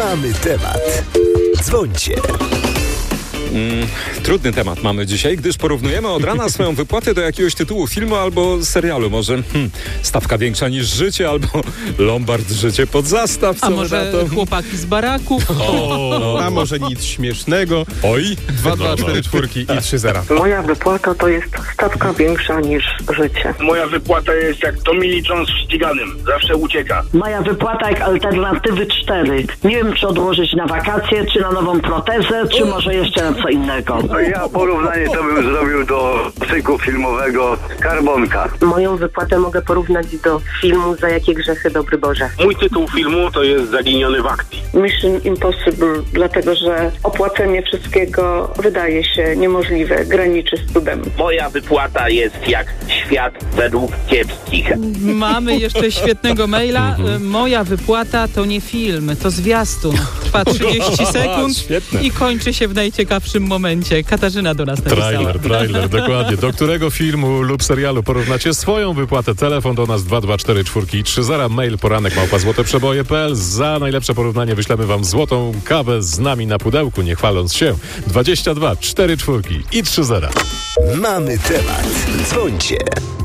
Mamy temat. Dzwońcie. Trudny temat mamy dzisiaj, gdyż porównujemy od rana swoją wypłatę do jakiegoś tytułu filmu albo serialu. Może stawka większa niż życie, albo Lombard życie pod zastaw. A może chłopaki z baraków? A może nic śmiesznego. Oj. 2, 2, 4, 4 i 3-0. Moja wypłata to jest stawka większa niż życie. Moja wypłata jest jak Tommy Lee Jones w ściganym. Zawsze ucieka. Moja wypłata jak alternatywy 4. Nie wiem, czy odłożyć na wakacje, czy na nową protezę, czy może jeszcze na co innego. Ja porównanie to bym zrobił do cyklu filmowego Skarbonka. Moją wypłatę mogę porównać do filmu Za jakie grzechy dobry Boże. Mój tytuł filmu to jest Zaginiony w akcji. Mission Impossible, dlatego że opłacenie wszystkiego wydaje się niemożliwe, graniczy z cudem. Moja wypłata jest jak Świat według kiepskich. Mamy jeszcze świetnego maila. Moja wypłata to nie film, to zwiastun. Trwa 30 sekund Świetne. i kończy się w najciekawszym momencie. Katarzyna do nas napisała. Trailer, dokładnie. Do którego filmu lub serialu porównacie swoją wypłatę? Telefon do nas 224 i 30, mail poranek@złoteprzeboje.pl. Za najlepsze porównanie wyślemy wam złotą kawę z nami na pudełku, nie chwaląc się. 22 44 i 30. Mamy temat. Dzwońcie.